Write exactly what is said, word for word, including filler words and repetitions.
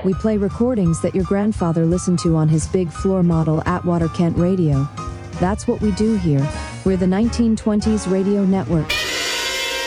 We play recordings that your grandfather listened to on his big floor model Atwater Kent radio. That's what we do here. We're the nineteen twenties Radio Network.